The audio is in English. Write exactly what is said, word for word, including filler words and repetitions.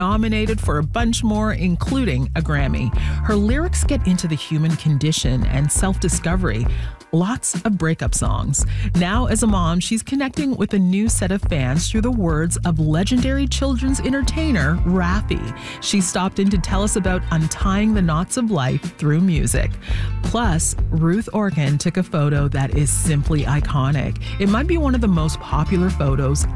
nominated for a bunch more, including a Grammy. Her lyrics get into the human condition and self-discovery. Lots of breakup songs. Now, as a mom, she's connecting with a new set of fans through the words of legendary children's entertainer, Raffi. She stopped in to tell us about untying the knots of life through music. Plus, Ruth Orkin took a photo that is simply iconic. It might be one of the most popular photos